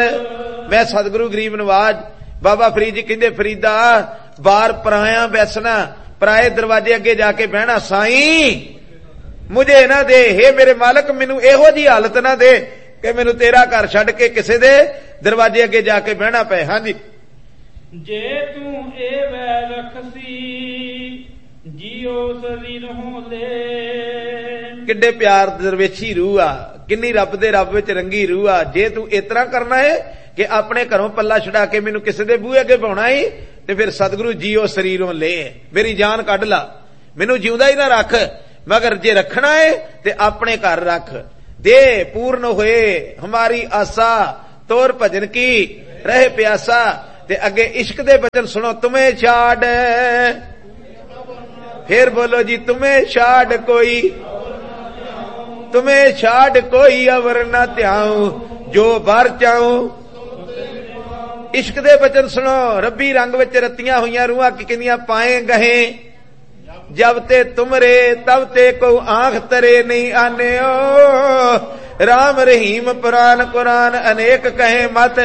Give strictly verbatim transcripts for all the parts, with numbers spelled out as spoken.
मैं सतगुरु गरीब नवाज बाबा फरीद जी कहंदे फरीदा बार पराया बैसना पराए दरवाजे अगे जाके बहना साईं मुझे ना दे हे मेरे मालक मैनू इहो जी हालत ना दे कि मैनू तेरा घर छड्ड के किसी दे दरवाजे अगे जाके बहना पे। हाँ जी जे तू ए वै रखसी जियो शरीर हो ले। किड्डे प्यार दरवेशी रूह आ किन्नी रब दे रब विच रंगी रूह आ। जे तू इतना करना है कि अपने घरों पल्ला छड़ा के मैनू किसी दे बूहे अगे पाउणा ही ते फिर सतगुरु जियो शरीरों ले मेरी जान कढ ला मैनू जिउंदा ही ना रख मगर जे रखना है ते अपने घर रख दे पूर्ण होए हमारी आशा तोर भजन की रहे प्यासा। ते अगे इश्क दे वचन सुनो तुम्हें छाड़ फिर बोलो जी तुम्हें छाड़ कोई तुम्हें छाड़ कोई अवर न त्याऊं जो बार चाऊं। इश्क दे वचन सुनो रब्बी रंग विच रत्तियां हुईयां रूहां की कहंदियां पाए गहे जब ते तुमरे तब ते को आंख तरे नहीं आने ओ। राम रहीम पुराण कुरान अनेक कहे मत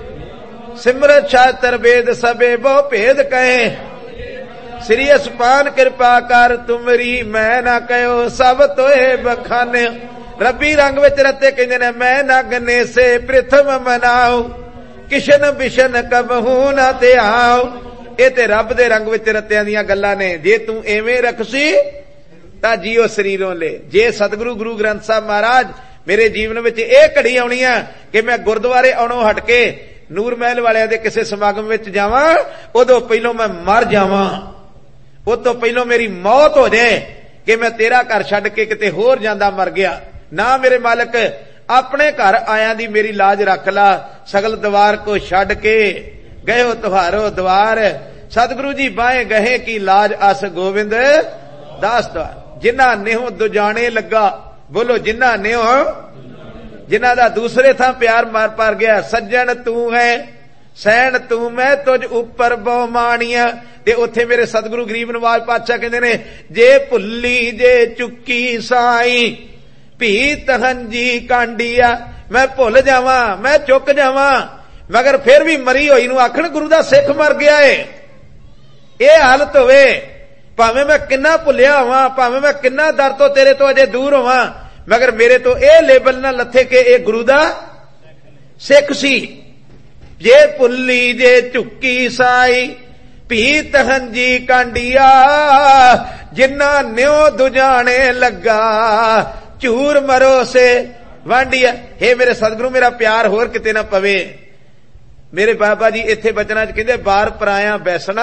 सिमरत छात्र वेद सबे बहु भेद कहे। श्री असपान कृपा कर तुमरी मैं ना कहो सब तोए बखाने। रब्बी रंग विच रत्ते कहंदे ने मैं ना गने से प्रथम मनाऊ किशन बिशन कबहू ना ते आओ। ਇਹ ਤੇ ਰੱਬ ਦੇ ਰੰਗ ਵਿੱਚ ਰੱਤਿਆਂ ਦੀਆਂ ਗੱਲਾਂ ਨੇ। ਜੇ ਤੂੰ ਐਵੇਂ ਰੱਖਸੀ ਤਾਂ ਜੀਓ ਸਰੀਰੋਂ ਲੈ। ਜੇ ਸਤਿਗੁਰੂ ਗੁਰੂ ਗ੍ਰੰਥ ਸਾਹਿਬ ਮਹਾਰਾਜ ਮੇਰੇ ਜੀਵਨ ਵਿੱਚ ਇਹ ਘੜੀ ਆਉਣੀ ਆ ਕਿ ਮੈਂ ਗੁਰਦੁਆਰੇ ਆਉਣੋਂ ਹਟ ਕੇ ਨੂਰ ਮਹਿਲ ਵਾਲਿਆਂ ਦੇ ਕਿਸੇ ਸਮਾਗਮ ਵਿੱਚ ਜਾਵਾਂ ਉਦੋਂ ਪਹਿਲੋਂ ਮੈਂ ਮਰ ਜਾਵਾਂ ਉਹ ਤੋਂ ਪਹਿਲੋਂ ਮੇਰੀ ਮੌਤ ਹੋ ਜਾਏ ਕਿ ਮੈਂ ਤੇਰਾ ਘਰ ਛੱਡ ਕੇ ਕਿਤੇ ਹੋਰ ਜਾਂਦਾ ਮਰ ਗਿਆ ਨਾ। ਮੇਰੇ ਮਾਲਕ ਆਪਣੇ ਘਰ ਆਇਆਂ ਦੀ ਮੇਰੀ ਲਾਜ ਰੱਖ ਲਾ ਸਗਲ ਦਵਾਰ ਕੋ ਛੱਡ ਕੇ गए हो तुहारो द्वार। सतगुरु जी बाएं गहे की लाज अस गोविंद दास द्वार। जिन्ना नेहो दुजाने लगा बोलो जिन्ना नेहो जिन्ना दा दूसरे था प्यार मार पार गया। सज्जन तू है सैन तू मैं तुझ उपर बहुमानिया। ते उत्थे मेरे सतगुरु गरीब नवाज पातशाह कहंदे ने जे भुल्ली जे चुक्की साई भी तहंजी कांडिया। मैं भुल जावां मैं चुक जावां मगर फिर भी मरी होई नूं आखण गुरु दा सिख मर गया है। ये हालत होवे भावें मैं किन्ना भुलिया होवां भावें मैं किन्ना दर तो तेरे तो अजे दूर होवां मगर मेरे तो यह लेबल ना लथे कि यह गुरु दा सिख सी। जे भुल्ली जे झुक्की साई भी तहंजी कांडिया जिन्ना न्यो दुजाने लगा झूर मरो से वांडिया। हे मेरे सतगुरु मेरा प्यार होर किते ना पवे। मेरे बाबा जी इत्थे बचना च कहंदे बार पराया बैसना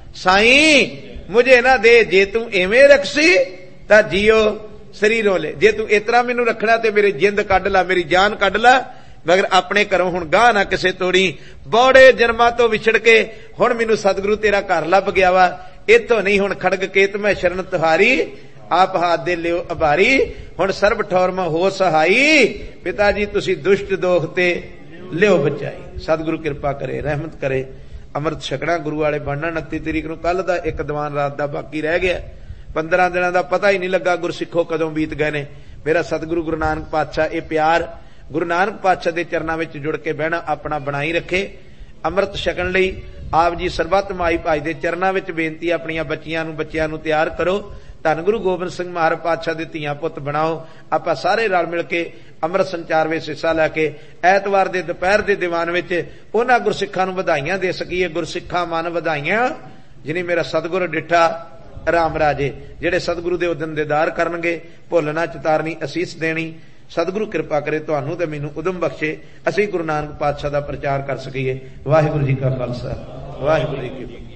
साईं मुझे ना दे जे तू एवें रखसी तां जियो शरीरों ले। जे तू इतना मैनू रखना ते मेरी जिंद कढ ला मेरी जान कढ ला मगर अपने घरों हुण गाह ना किसे तोड़ी। बौड़े जन्मां तो विछड़ के हुण मैनू सतगुरु तेरा घर लभ गया वा इथों नहीं हुण खड़ग केत मैं शरण तुहारी आप हाथ दे लियो आभारी। हुण सर्ब ठौर मैं हो सहाई पिता जी तुसी दुष्ट दोख ते लियो बचाई। सतगुरु कृपा करे रहमत करे अमृत छकना गुरु वाले बनना। उनतीस तरीक नूं कल दा एक दीवान रात दा बाकी रह गया पंद्रह दिनों का पता ही नहीं लगा गुरसिखो कदों बीत गए ने। मेरा सतगुरु गुरु नानक पातशाह ये प्यार गुरु नानक पातशाह के चरणों में जुड़ के बहना अपना बनाई रखे। अमृत छकन लई आप जी सरबत माई भाई के चरणों में बेनती अपनियां बच्चियां नूं बच्चियां नूं तैयार करो। धन गुरु गोबिंद सिंह महाराज पातशाह दे धीआं पुत बनाओ। आपां सारे रल मिल के अमृत संचार में हिस्सा लैके ऐतवार के दोपहर के दीवान में उन्हां गुरसिखां नूं वधाइयां दे सकीए। गुरसिखां मन वधाइयां जिन्हें मेरा सतगुरु डिठा राम राजे जेड़े सतगुरु दे उदम दीदार करनगे भुलना चितारनी असीस देनी। सतगुरु कृपा करे तुहानू ते मैनू उदम बख्शे असीं गुरु नानक पातशाह दा प्रचार कर सकीए। वाहिगुरू जी का खालसा वाहिगुरू जी की फतेह।